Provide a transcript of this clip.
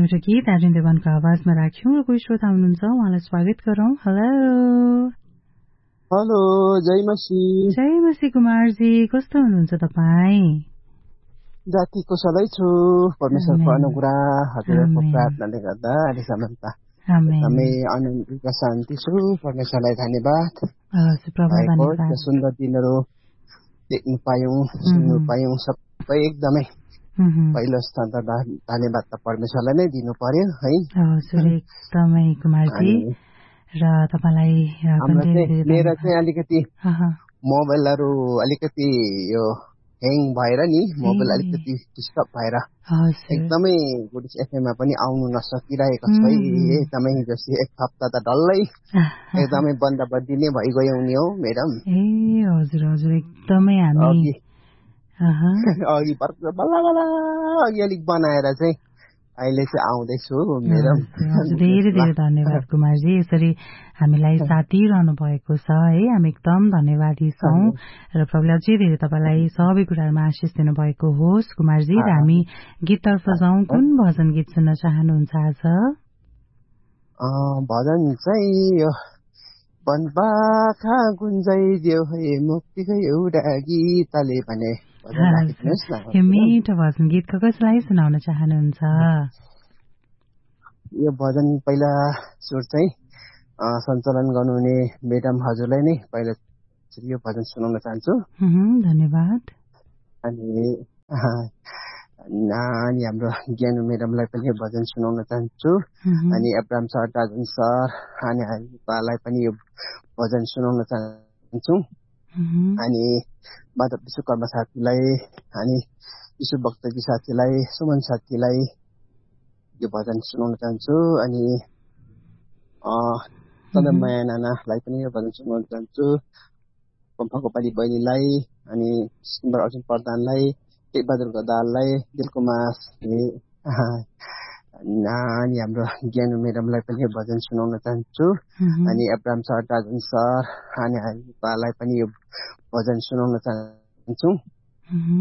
एउटा गीत आर्यन देवानको आवाजमा राख्यौं र कोही श्रोता हुनुहुन्छ उहाँलाई स्वागत गरौं। हेलो हेलो, जय मसी कुमारजी, कस्तो हुनुहुन्छ तपाईँ? जाति कुशलै छु, परमेश्वरको अनुग्रह हजुरको प्रार्थनाले गर्दा अहिलेसम्म त एकदमै आनन्द शान्ति छु। परमेश्वरलाई धन्यवाद। धन्यवाद। सुन्दर दिनहरू देख्नु पायौं, सुन्नु पायौं, सबै एकदमै पहिलो स्थान त धन्यवाद त परमेश्वरलाई नै दिनु पर्यो है। हजुर एकदमै कुमारजी। र तपाईलाई मेरो चाहिँ अलिकति मोबाइलहरू अलिकति यो ह्याङ भएर नि मोबाइल अलिकति डिस्टर्ब भएर एकदमै गुड एफएममा पनि आउनु नसकिरहेको छ। एकदमै जस्तै एक हप्ता त डल्लै एकदमै बन्दबन्दी नै भइगयो नि हो म्याडम। हजुर हजुर एकदमै हामी अघि अघि अलिक बनाएर चाहिँ अहिले चाहिँ आउँदैछु म्याडम। धेरै धेरै धन्यवाद कुमारजी, यसरी हामीलाई साथ दिइरहनु भएको छ है। हामी एकदम धन्यवादी छौँ र प्रभुले अझै धेरै तपाईँलाई सबै कुराहरूमा आशिष दिनुभएको होस् कुमारजी। र हामी गीततर्फ जाउँ। कुन भजन गीत सुन्न चाहनुहुन्छ आज? भजन चाहिँ यो वनपाखा गुन्जाइदियो है मुक्तिको एउटा गीतले भने यो मिठो भजन गीतको कसलाई सुनाउन चाहनुहुन्छ? यो भजन पहिला सुर चाहिँ सञ्चालन गर्नुहुने म्याडम हजुरलाई नै पहिला यो भजन सुनाउन चाहन्छु। धन्यवाद। अनि हाम्रो ज्ञानु म्याडमलाई पनि यो भजन सुनाउन चाहन्छु। अनि एब्राम सर, दाजुन सर अनि हामीलाई पनि यो भजन सुनाउन चाहन्छु। अनि माधव विश्वकर्मा साथीलाई अनि विश्व भक्तकी साथीलाई, सुमन साथीलाई यो भजन सुनाउन चाहन्छु। अनि चन्द्रमाया नानालाई पनि यो भजन सुनाउन चाहन्छु। पम्फाको बहिनीलाई अनि सिम्बर अर्जुन प्रधानलाई, टेकबहादुर गदाललाई, दिलकुमार अनि हाम्रो ज्ञानु म्याडमलाई पनि यो भजन सुनाउन चाहन्छु। अनि एब्राम सर, दाजुन सर अनि हामीलाई पनि यो भजन सुनाउन चाहन्छु।